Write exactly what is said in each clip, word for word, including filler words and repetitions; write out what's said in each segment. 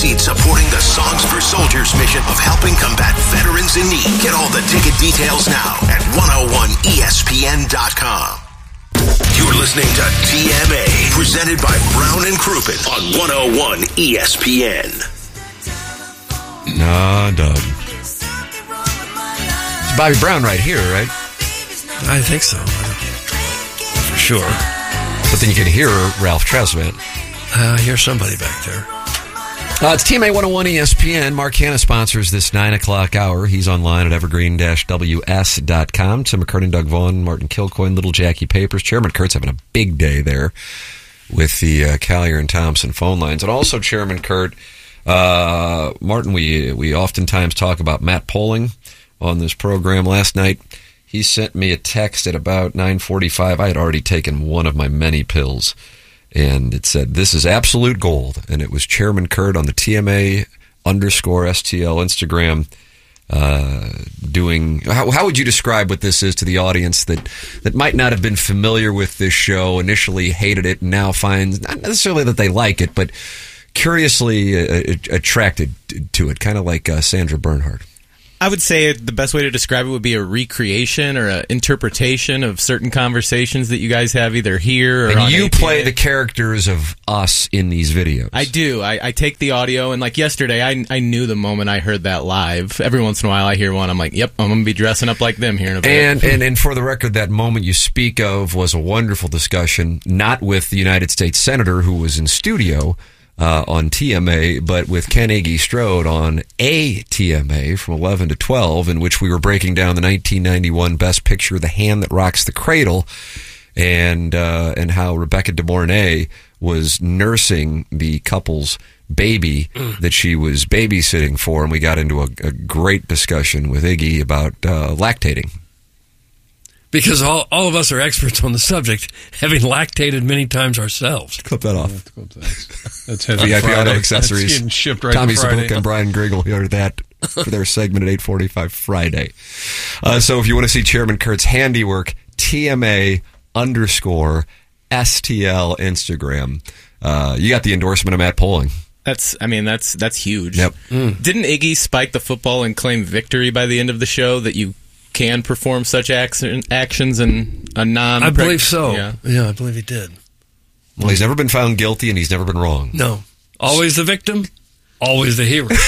proceeds supporting the Songs for Soldiers mission of helping combat veterans in need. Get all the ticket details now at one oh one E S P N dot com. You're listening to T M A, presented by Brown and Crouppen on one oh one E S P N. Nah, Doug. It's Bobby Brown right here, right? I think so. For sure. But then you can hear Ralph Tresvant. Uh, I hear somebody back there. Uh, it's T M A one oh one E S P N. Mark Hanna sponsors this nine o'clock hour. He's online at evergreen dash W S dot com. Tim McKernan, Doug Vaughn, Martin Kilcoyne, Little Jackie Papers. Chairman Kurt's having a big day there with the uh, Collier and Thompson phone lines. And also, Chairman Kurt, uh, Martin, we, we oftentimes talk about Matt Poling on this program. Last night, he sent me a text at about nine forty-five. I had already taken one of my many pills. And it said, this is absolute gold. And it was Chairman Kurt on the T M A underscore S T L Instagram uh, doing... How, how would you describe what this is to the audience that, that might not have been familiar with this show, initially hated it, and now finds, not necessarily that they like it, but curiously uh, attracted to it, kind of like uh, Sandra Bernhard? I would say the best way to describe it would be a recreation or an interpretation of certain conversations that you guys have either here or and on you A P A. Play the characters of us in these videos. I do. I, I take the audio, and like yesterday, I, I knew the moment I heard that live. Every once in a while I hear one, I'm like, yep, I'm going to be dressing up like them here in a bit. And, and, and for the record, that moment you speak of was a wonderful discussion, not with the United States Senator who was in studio, Uh, on T M A, but with Ken Iggy Strode on a T M A from eleven to twelve, in which we were breaking down the nineteen ninety-one Best Picture, The Hand That Rocks the Cradle, and uh, and how Rebecca De Mornay was nursing the couple's baby that she was babysitting for, and we got into a, a great discussion with Iggy about uh, lactating. Because all, all of us are experts on the subject, having lactated many times ourselves. Clip that off. That's heavy. V I P Auto Friday. Accessories. That's getting shipped right Tommy Friday. Zabuka and Brian Griggle heard that for their segment at eight forty-five Friday. Uh, so if you want to see Chairman Kurt's handiwork, T M A underscore S T L Instagram. Uh, you got the endorsement of Matt Poling. That's, I mean, that's that's huge. Yep. Mm. Didn't Iggy spike the football and claim victory by the end of the show that you can perform such action, actions in a non... I believe so. Yeah. yeah, I believe he did. Well, he's never been found guilty, and he's never been wrong. No. Always the victim, always the hero.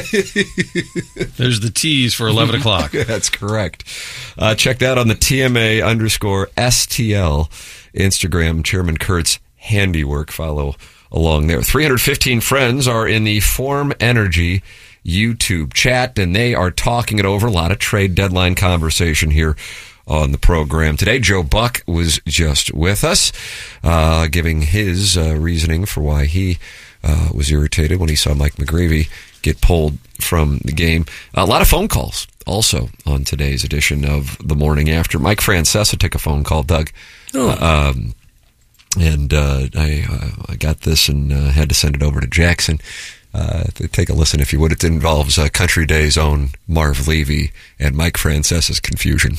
There's the tease for eleven o'clock. That's correct. Uh, check that on the T M A underscore S T L Instagram, Chairman Kurt's handiwork. Follow along there. three hundred fifteen friends are in the Form Energy YouTube chat, and they are talking it over. A lot of trade deadline conversation here on the program today. Joe Buck was just with us, uh, giving his uh, reasoning for why he uh, was irritated when he saw Mike McGreevy get pulled from the game. A lot of phone calls also on today's edition of The Morning After. Mike Francesa took a phone call, Doug. Oh. Uh, um, and uh, I, uh, I got this and uh, had to send it over to Jackson. Uh, take a listen, if you would. It involves uh, Country Day's own Marv Levy and Mike Francesa's confusion.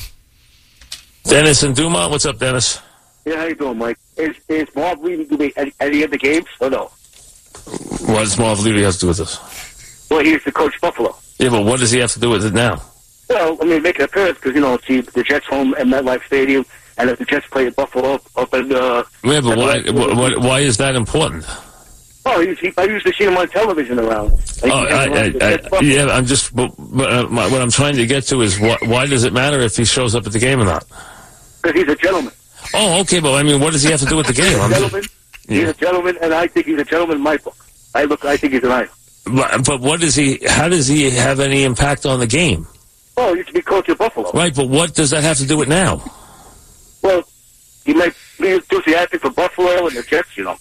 Dennis and Dumont, what's up, Dennis? Yeah, how you doing, Mike? Is is Marv Levy going to be any, any of the games or no? What does Marv Levy have to do with this? Well, he used to coach Buffalo. Yeah, but what does he have to do with it now? Well, I mean, make an appearance because, you know, see the Jets home at MetLife Stadium, and if the Jets play at Buffalo up in... Uh, yeah, but why, why, why is that important? Oh, he, he, I used to see him on television around. Like, oh, I, I, I, yeah, I'm just... But, but, uh, my, what I'm trying to get to is wh- why does it matter if he shows up at the game or not? Because he's a gentleman. Oh, okay, but I mean, what does he have to do with the game? He's a I'm gentleman. just, He's yeah. a gentleman, and I think he's a gentleman in my book. I look. I think he's an idol. But, but what does he... How does he have any impact on the game? Oh, he used to be coach of Buffalo. Right, but what does that have to do with now? Well, he might be enthusiastic for Buffalo and the Jets, you know.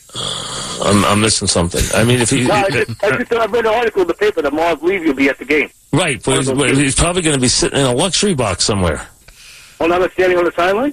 I'm, I'm missing something. I mean, if he... No, I just, I just I read an article in the paper that Marv Levy will be at the game. Right, but he's, but he's probably going to be sitting in a luxury box somewhere. Oh, not standing on the sideline?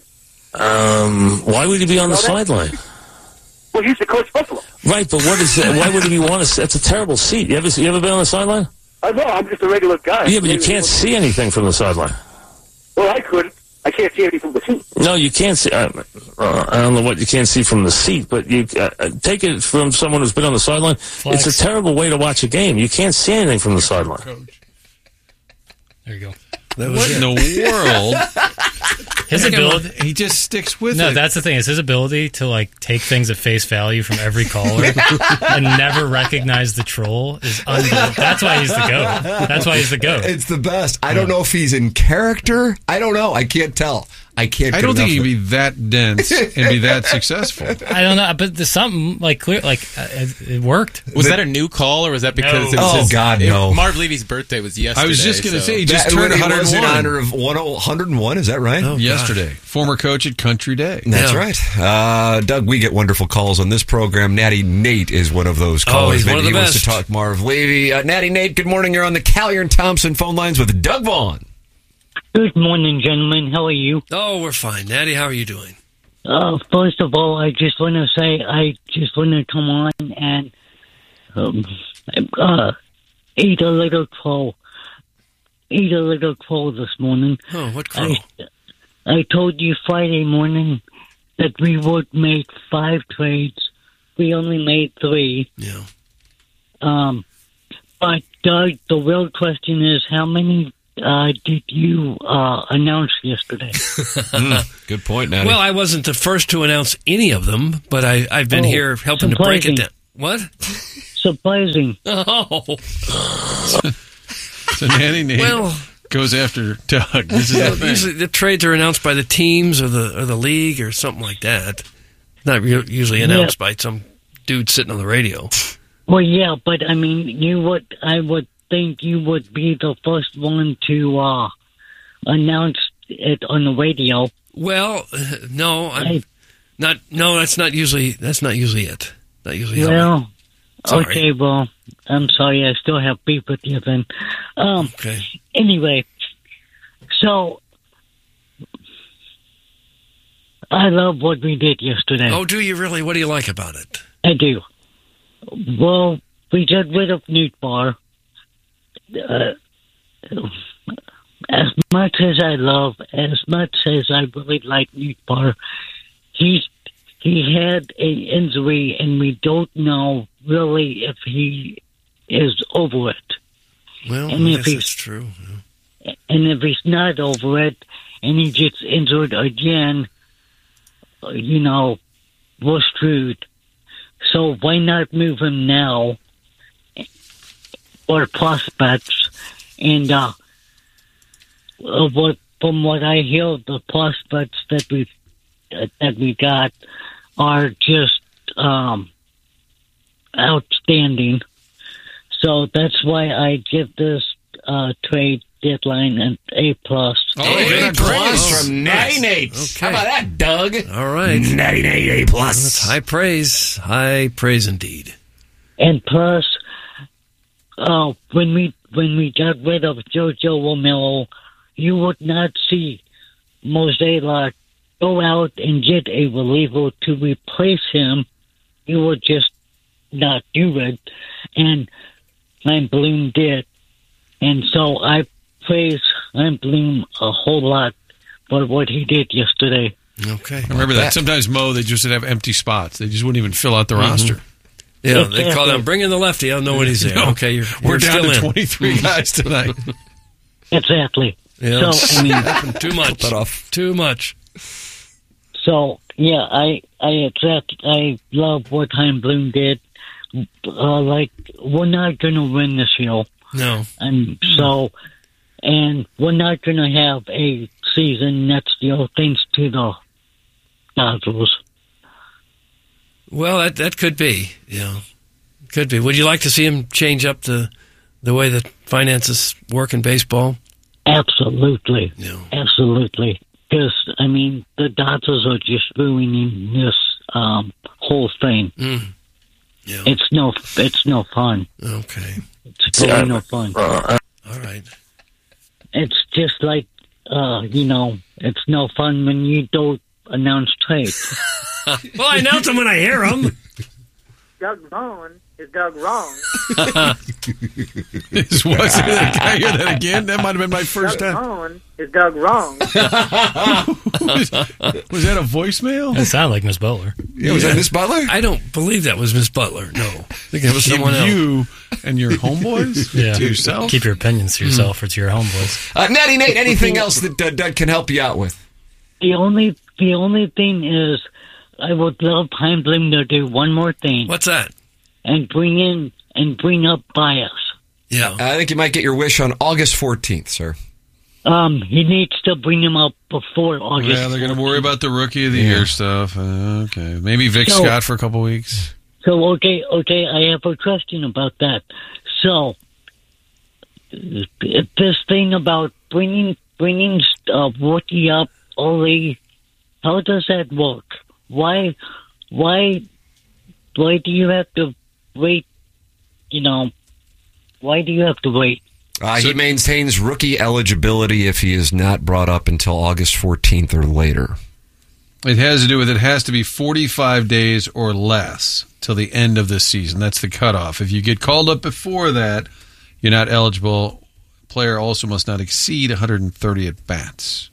Um, why would he be on the sideline? Well, he's the coach Buffalo. Right, but what is that? Why would he want to... That's a terrible seat. You ever, you ever been on the sideline? I know, I'm just a regular guy. Yeah, but you can't see anything from the sideline. Well, I couldn't. I can't see anything from the seat. No, you can't see. Uh, uh, I don't know what you can't see from the seat, but you uh, take it from someone who's been on the sideline. Flex. It's a terrible way to watch a game. You can't see anything from the sideline. There you go. That was What it. in the world? His ability. He just sticks with No, it. that's the thing. Is his ability to like take things at face value from every caller and never recognize the troll is unbelievable. That's why he's the goat. That's why he's the goat. It's the best. I don't know if he's in character. I don't know. I can't tell. I can't. I get don't think enough he'd of be that dense and be that successful. I don't know, but there's something like clear, like uh, it, it worked. Was The- that a new call, or was that because No. it was Oh, his, God, it- no. Marv Levy's birthday was yesterday. I was just going to so- say, he That- just turned it one was in hundred one honor of one hundred one. Is that right? Oh, yesterday. Former coach at Country Day. That's Yeah. right. Uh, Doug, we get wonderful calls on this program. Natty Nate is one of those Oh, callers. he's one Maybe of the he wants to best. talk Marv Levy. Uh, Natty Nate, good morning. You're on the Callier and Thompson phone lines with Doug Vaughn. Good morning, gentlemen. How are you? Oh, we're fine. Natty, how are you doing? Uh, first of all, I just want to say I just want to come on and um, uh, eat a little crow. Eat a little crow this morning. Oh, what crow? I, I told you Friday morning that we would make five trades. We only made three. Yeah. Um, but Doug, the real question is, how many uh, did you uh, announce yesterday? Good point, Natty. Well, I wasn't the first to announce any of them, but I, I've been Oh, here helping to break it surprising. down. What? Surprising. Oh, So Nanny Nate well, goes after Doug. This is the thing. usually the trades are announced by the teams or the or the league or something like that. Not re- usually announced by some dude sitting on the radio. Well, yeah, but I mean, you would, I would think you would be the first one to uh, announce it on the radio. Well, no, I'm I, not. No, that's not usually. That's not usually it. Not usually. how we- well, Sorry. okay, well, I'm sorry, I still have beef with you then. Um, Okay. anyway, so I love what we did yesterday. Oh, do you really? What do you like about it? I do. Well, we got rid of Newt Bar. Uh, as much as I love, as much as I really like Newt Bar, he's he had a injury, and we don't know really if he is over it. Well, And I if guess he's- that's true. And if he's not over it, and he gets injured again, uh, you know, we're screwed. So why not move him now, or prospects? And uh, uh, what from what I hear, the prospects that we uh, that we got are just um, outstanding. So that's why I give this uh, trade deadline an A plus. Oh, A A plus plus from Nice. Natty Nate. Okay. How about that, Doug? All right. Natty Nate A plus. That's high praise. High praise indeed. And plus, uh, when we when we got rid of JoJo Romero, you would not see Mozilla go out and get a reliever to replace him. You would just not do it, and Lamb Bloom did. And so I praise Lamb Bloom a whole lot for what he did yesterday. Okay. I remember that. Sometimes Mo, they just would have empty spots. They just wouldn't even fill out the roster. Yeah, they call him bring in the lefty. I don't know when he's there. No, Okay, you're, We're you're down still to in. twenty-three guys tonight. Exactly. Yeah. So I mean. Happened too much. that off. Too much. So yeah, I I accept. I love what Time Bloom did. Uh, like we're not gonna win this year, No. and so, and we're not gonna have a season next year thanks to the Dodgers. Well, that that could be. Yeah, could be. Would you like to see him change up the the way that finances work in baseball? Absolutely, Yeah. absolutely. Because I mean, the Dodgers are just ruining this um, whole thing. Mm. Yeah. It's no, it's no fun. Okay. It's really no fun. Uh, All right. It's just like, uh, you know, it's no fun when you don't announce trades. Well, I announce them when I hear them. Doug Vaughn is Doug wrong? Is, was, can I hear that again? That might have been my first Doug time. Cohen is Doug wrong? was, was that a voicemail? It sounded like Miss Butler. Yeah, was that Miss Butler? I don't believe that was Miss Butler. No, I think it was Keep someone else. you and your homeboys Yeah. to yourself? Keep your opinions to yourself or to your homeboys. Uh, Natty Nate, anything else that uh, Doug can help you out with? The only the only thing is, I would love Heim Bloom to do one more thing. What's that? And bring in and bring up bias. Yeah. I think you might get your wish on August fourteenth, sir. Um, he needs to bring him up before August. Yeah, they're going to worry about the Rookie of the Yeah. Year stuff. Uh, okay. Maybe Vic So- Scott for a couple weeks. So okay, okay, I have a question about that. So if this thing about bringing bringing uh, Wookie up only, how does that work? Why, why, why do you have to wait? You know, why do you have to wait? Uh, he maintains rookie eligibility if he is not brought up until August fourteenth or later. It has to do with it has to be forty-five days or less till the end of the season. That's the cutoff. If you get called up before that, you're not eligible. Player also must not exceed one hundred thirty at bats.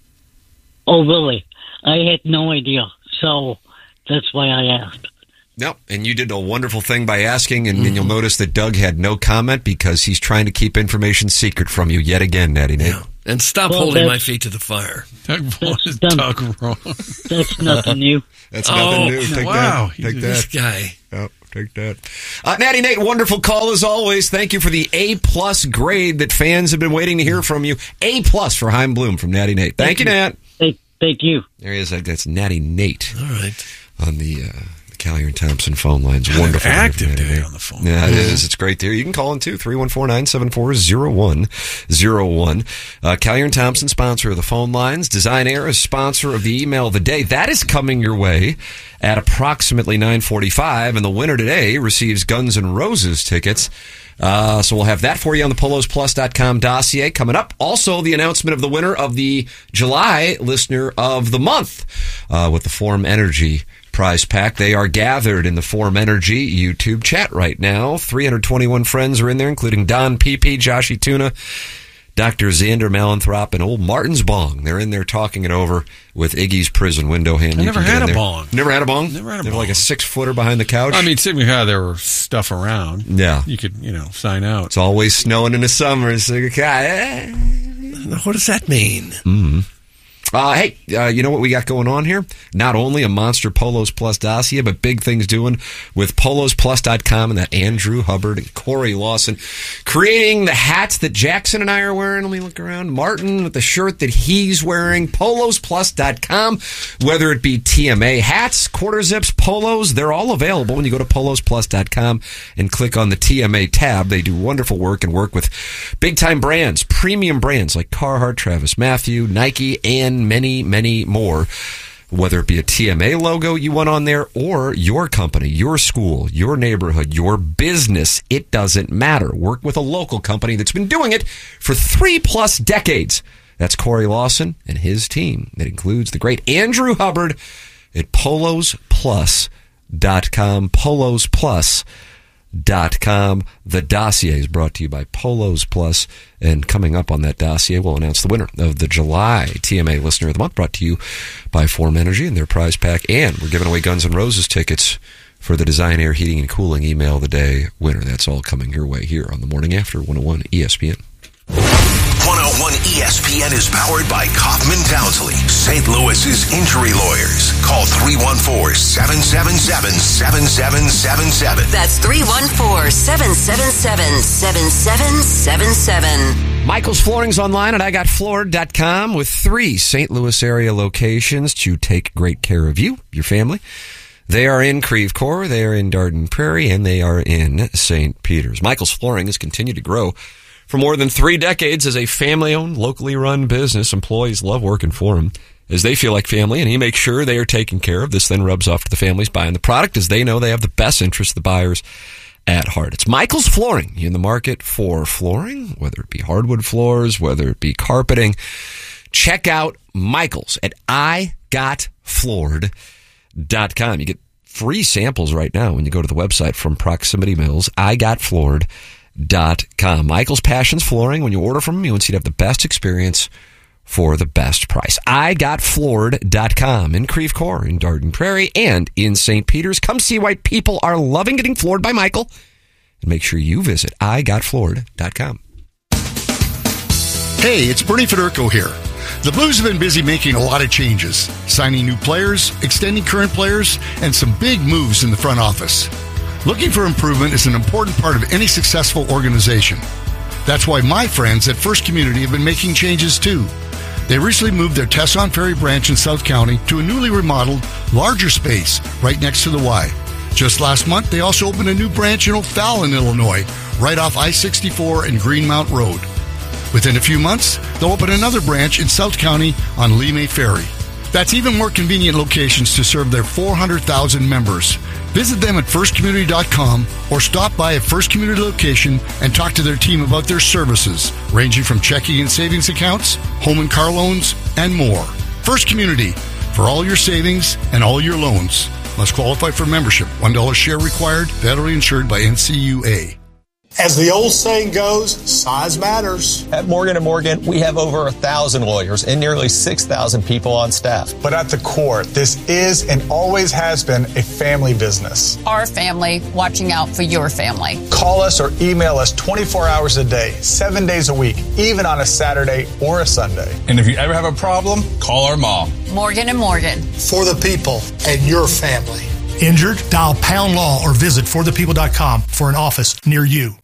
Oh, really? I had no idea. So that's why I asked. No, and you did a wonderful thing by asking, and, and you'll notice that Doug had no comment because he's trying to keep information secret from you yet again, Natty Nate. Yeah. And stop Well, holding my that's- feet to the fire. Doug Vaughn is done. Doug wrong. That's nothing new. That's Oh, nothing new. Take wow. that. Take This that. guy. Oh, take that. Uh, Natty Nate, wonderful call as always. Thank you for the A-plus grade that fans have been waiting to hear from you. A-plus for Heim Bloom from Natty Nate. Thank, you, Nat. Thank, thank you. There he is. That's Natty Nate All right. on the... Uh, Callier and Thompson phone lines. Wonderful. Active day on the phone. Yeah, it is. It's great there. You can call in too, three one four, nine seven four, zero one zero one. Uh, Callier and Thompson, sponsor of the phone lines. Design Air is sponsor of the email of the day. That is coming your way at approximately nine forty-five, and the winner today receives Guns N' Roses tickets. Uh, so we'll have that for you on the polos plus dot com dossier coming up. Also, the announcement of the winner of the July Listener of the Month uh, with the Form Energy prize pack. They are gathered in the Form Energy YouTube chat right now. three hundred twenty-one friends are in there, including Don P P, Joshy Tuna, Doctor Xander Malanthrop, and old Martin's Bong. They're in there talking it over with Iggy's Prison Window Hand. I You never can get had in a there. bong. Never had a bong? Never had a They were bong. like a six-footer behind the couch? I mean, typically how there were stuff around. Yeah. You could, you know, sign out. It's always snowing in the summer. So you can- What does that mean? Mm-hmm. Uh, hey, uh, you know what we got going on here? Not only a monster Polos Plus dossier, but big things doing with polos plus dot com and that Andrew Hubbard and Corey Lawson creating the hats that Jackson and I are wearing. Let me look around. Martin with the shirt that he's wearing. polos plus dot com. Whether it be T M A hats, quarter zips, polos, they're all available when you go to polos plus dot com and click on the T M A tab. They do wonderful work and work with big-time brands, premium brands like Carhartt, Travis Matthew, Nike, and many, many more. Whether it be a T M A logo you want on there or your company, your school, your neighborhood, your business, it doesn't matter. Work with a local company that's been doing it for three plus decades. That's Corey Lawson and his team. That includes the great Andrew Hubbard at polos plus dot com. polos plus dot com. The dossier is brought to you by Polos Plus, and coming up on that dossier, we'll announce the winner of the July T M A Listener of the Month, brought to you by Form Energy and their prize pack, and we're giving away Guns N' Roses tickets for the Design Air Heating and Cooling Email of the Day winner. That's all coming your way here on the Morning After one oh one E S P N. one oh one E S P N is powered by Kaufman Townsley, Saint Louis's injury lawyers. Call three one four, seven seven seven, seven seven seven seven. That's three one four, seven seven seven, seven seven seven seven. Michael's Flooring's online at I got floored dot com with three Saint Louis area locations to take great care of you, your family. They are in Creve Coeur, they are in Darden Prairie, and they are in Saint Peters. Michael's Flooring has continued to grow for more than three decades as a family-owned, locally run business. Employees love working for him as they feel like family, and he makes sure they are taken care of. This then rubs off to the families buying the product as they know they have the best interest of the buyers at heart. It's Michael's Flooring. You in the market for flooring, whether it be hardwood floors, whether it be carpeting. Check out Michael's at I got floored dot com. You get free samples right now when you go to the website from Proximity Mills, I got floored dot com. Michael's Passions Flooring. When you order from him, you want to have the best experience for the best price. I got floored dot com in Creve Coeur, in Darden Prairie, and in Saint Peters. Come see why people are loving getting floored by Michael. And make sure you visit I got floored dot com. Hey, it's Bernie Federko here. The Blues have been busy making a lot of changes, signing new players, extending current players, and some big moves in the front office. Looking for improvement is an important part of any successful organization. That's why my friends at First Community have been making changes too. They recently moved their Tesson Ferry branch in South County to a newly remodeled, larger space right next to the Y. Just last month, they also opened a new branch in O'Fallon, Illinois, right off I sixty-four and Greenmount Road. Within a few months, they'll open another branch in South County on Lee May Ferry. That's even more convenient locations to serve their four hundred thousand members. Visit them at first community dot com or stop by a First Community location and talk to their team about their services, ranging from checking and savings accounts, home and car loans, and more. First Community, for all your savings and all your loans. Must qualify for membership. one dollar share required. Federally insured by N C U A. As the old saying goes, size matters. At Morgan and Morgan, we have over a thousand lawyers and nearly six thousand people on staff. But at the core, this is and always has been a family business. Our family watching out for your family. Call us or email us twenty-four hours a day, seven days a week, even on a Saturday or a Sunday. And if you ever have a problem, call our mom. Morgan and Morgan. For the people and your family. Injured? Dial Pound Law or visit for the people dot com for an office near you.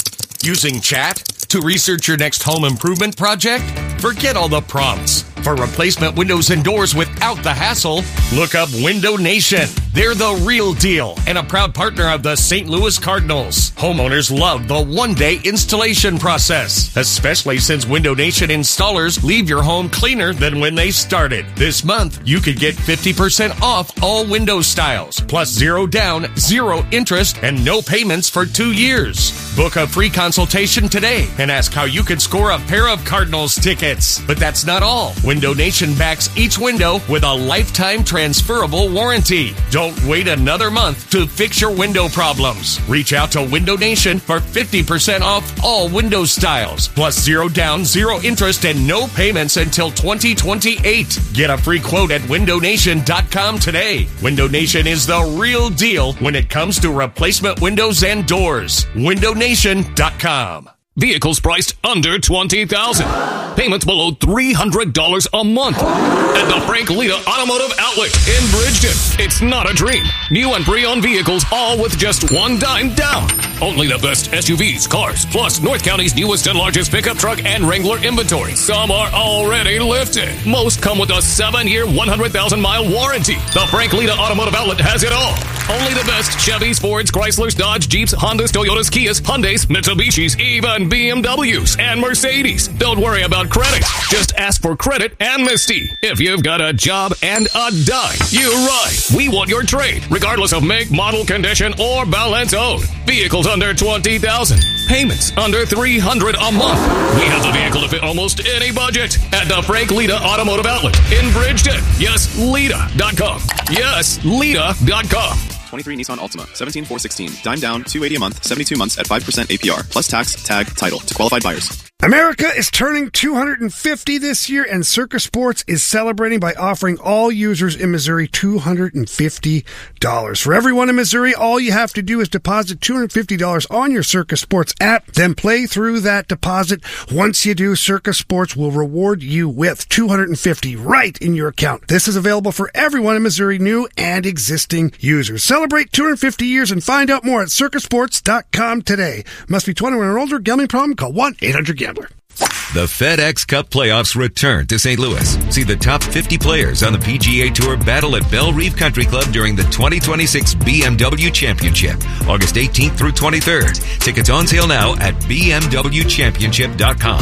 Using chat to research your next home improvement project? Forget all the prompts. For replacement windows and doors without the hassle, look up Window Nation. They're the real deal and a proud partner of the Saint Louis Cardinals. Homeowners love the one-day installation process, especially since Window Nation installers leave your home cleaner than when they started. This month, you could get fifty percent off all window styles, plus zero down, zero interest, and no payments for two years. Book a free consultation today and ask how you could score a pair of Cardinals tickets. But that's not all. Window Nation backs each window with a lifetime transferable warranty. Don't wait another month to fix your window problems. Reach out to Window Nation for fifty percent off all window styles, plus zero down, zero interest, and no payments until twenty twenty-eight. Get a free quote at window nation dot com today. Window Nation is the real deal when it comes to replacement windows and doors. window nation dot com. Vehicles priced under twenty thousand dollars. Payments below three hundred dollars a month. At the Frank Lita Automotive Outlet in Bridgeton. It's not a dream. New and pre-owned vehicles, all with just one dime down. Only the best S U Vs, cars, plus North County's newest and largest pickup truck and Wrangler inventory. Some are already lifted. Most come with a seven-year, one hundred thousand mile warranty. The Frank Lita Automotive Outlet has it all. Only the best Chevys, Fords, Chryslers, Dodge, Jeeps, Hondas, Toyotas, Kias, Hyundais, Mitsubishis, even B M Ws and Mercedes. Don't worry about credit. Just ask for credit amnesty. If you've got a job and a dime, you're right. We want your trade, regardless of make, model, condition, or balance owed. Vehicles under twenty thousand dollars. Payments under three hundred dollars a month. We have the vehicle to fit almost any budget at the Frank Lita Automotive Outlet in Bridgeton. Yes, Lita dot com. Yes, Lita dot com. twenty-three Nissan Altima, seventeen four sixteen, dime down, two hundred eighty a month, seventy-two months at five percent A P R, plus tax, tag, title to qualified buyers. America is turning two hundred fifty this year, and Circa Sports is celebrating by offering all users in Missouri two hundred fifty dollars. For everyone in Missouri, all you have to do is deposit two hundred fifty dollars on your Circa Sports app, then play through that deposit. Once you do, Circa Sports will reward you with two hundred fifty dollars right in your account. This is available for everyone in Missouri, new and existing users. Celebrate two hundred fifty years and find out more at circa sports dot com today. Must be twenty-one or older. Gambling problem? Call one eight hundred gambler. The FedEx Cup playoffs return to Saint Louis. See the top fifty players on the P G A Tour battle at Belle Reve Country Club during the twenty twenty-six B M W Championship, August eighteenth through twenty-third. Tickets on sale now at b m w championship dot com.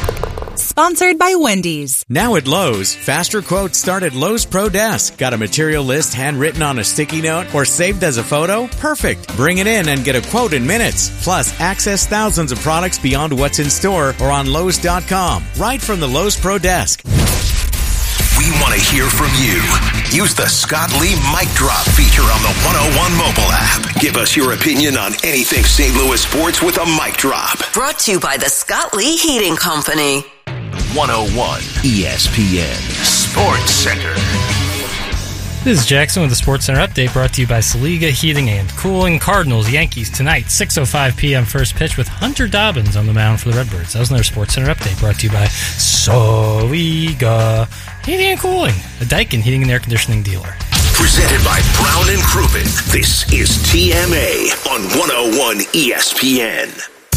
Sponsored by Wendy's. Now at Lowe's, faster quotes start at Lowe's Pro Desk. Got a material list handwritten on a sticky note or saved as a photo? Perfect. Bring it in and get a quote in minutes. Plus, access thousands of products beyond what's in store or on Lowe's dot com. Right from the Lowe's Pro Desk. We want to hear from you. Use the Scott Lee Mic Drop feature on the one oh one mobile app. Give us your opinion on anything Saint Louis sports with a mic drop. Brought to you by the Scott Lee Heating Company. one oh one E S P N Sports Center. This is Jackson with the Sports Center update, brought to you by Saliga Heating and Cooling. Cardinals, Yankees tonight, six oh five p.m. first pitch with Hunter Dobbins on the mound for the Redbirds. That was another Sports Center update brought to you by Saliga Heating and Cooling, a Daikin heating and air conditioning dealer. Presented by Brown and Crouppen. This is T M A on one oh one E S P N.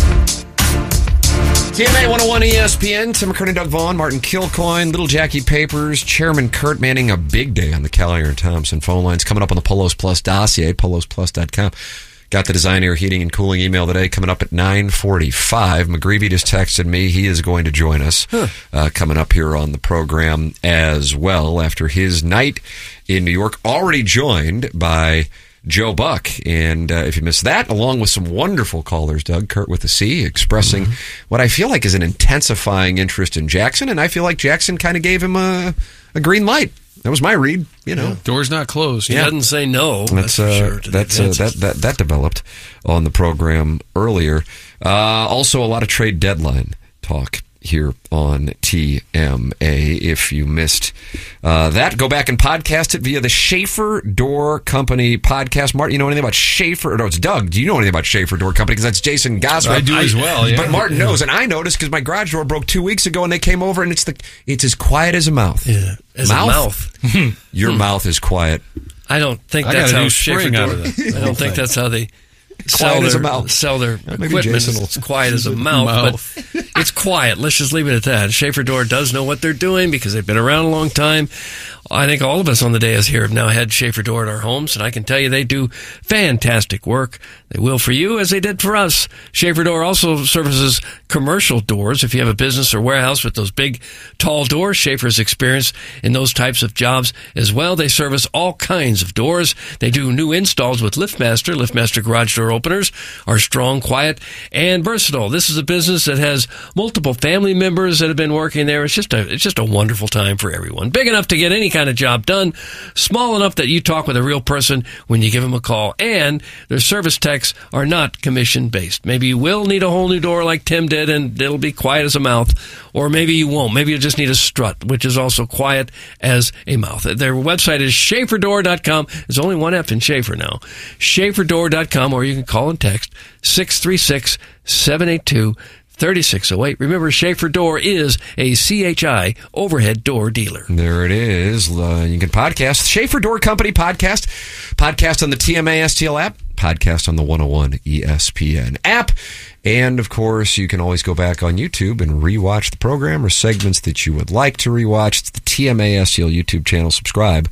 T M A one oh one E S P N, Tim McKernan, Doug Vaughn, Martin Kilcoyne, Little Jackie Papers, Chairman Kurt Manning, a big day on the Cal Iron Thompson phone lines coming up on the Polos Plus dossier, polos plus dot com. Got the Design Air Heating and Cooling email today coming up at nine forty-five. McGreevy just texted me. He is going to join us huh. uh, coming up here on the program as well after his night in New York, already joined by Joe Buck. And uh, if you missed that, along with some wonderful callers, Doug, Kurt with a C, expressing mm-hmm. what I feel like is an intensifying interest in Jackson, and I feel like Jackson kind of gave him a, a green light. That was my read, you know. Yeah. Door's not closed. He yeah. doesn't say no. That's, that's uh, for sure. That's uh, that, that that developed on the program earlier. Uh, also, a lot of trade deadline talk here on T M A. If you missed uh, that, go back and podcast it via the Schaefer Door Company podcast. Martin, you know anything about Schaefer? No, it's Doug. Do you know anything about Schaefer Door Company? Because that's Jason Gosser. I do as well, yeah. But Martin knows, and I noticed because my garage door broke two weeks ago, and they came over, and it's the it's as quiet as a mouth. Yeah, as mouth? a mouth. Your hmm. mouth is quiet. I don't think I that's how new Schaefer spring Door. out of that. I don't think that's how they. Quiet sell as their, a mouth. Sell their Maybe equipment. Jason It's quiet as a mouth, mouth, but it's quiet. Let's just leave it at that. Schaefer Door does know what they're doing because they've been around a long time. I think all of us on the dais here have now had Schaefer Door at our homes, and I can tell you they do fantastic work. They will for you as they did for us. Schaefer Door also services commercial doors. If you have a business or warehouse with those big, tall doors, Schaefer's experience in those types of jobs as well. They service all kinds of doors. They do new installs with LiftMaster. LiftMaster garage door openers are strong, quiet, and versatile. This is a business that has multiple family members that have been working there. It's just a, it's just a wonderful time for everyone. Big enough to get any kind of job done, small enough that you talk with a real person when you give them a call, and their service techs are not commission-based. Maybe you will need a whole new door like Tim did, and it'll be quiet as a mouth, or maybe you won't. Maybe you just need a strut, which is also quiet as a mouth. Their website is Schaefer Door dot com. There's only one F in Schaefer now. Schaefer Door dot com, or you can call and text six three six, seven eight two, three six oh eight. Remember, Schaefer Door is a C H I overhead door dealer. There it is. Uh, you can podcast. Schaefer Door Company podcast. Podcast on the T M A S T L app. Podcast on the one oh one E S P N app. And, of course, you can always go back on YouTube and rewatch the program or segments that you would like to rewatch. It's the T M A S T L YouTube channel. Subscribe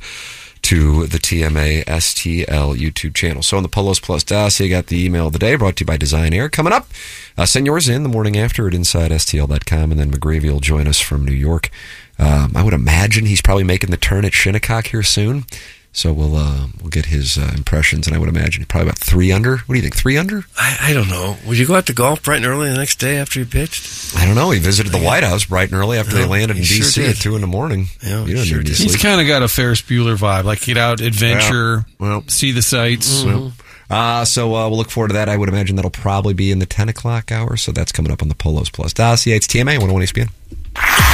to the T M A S T L YouTube channel. So on the Polos Plus dossier, you got the email of the day brought to you by Design Air. Coming up, uh, send yours in the morning after at inside S T L dot com, and then McGreevy will join us from New York. Um, I would imagine he's probably making the turn at Shinnecock here soon. So we'll uh, we'll get his uh, impressions, and I would imagine probably about three under. What do you think, three under? I, I don't know. Would you go out to golf bright and early the next day after you pitched? I don't know. He visited the yeah. White House bright and early after no, they landed in D C sure at two in the morning. Yeah, you don't sure need to He's kind of got a Ferris Bueller vibe, like get out, adventure, yeah. well, see the sights. Mm-hmm. Well, uh, so uh, we'll look forward to that. I would imagine that'll probably be in the ten o'clock hour, so that's coming up on the Polos Plus dossier. It's T M A one oh one E S P N.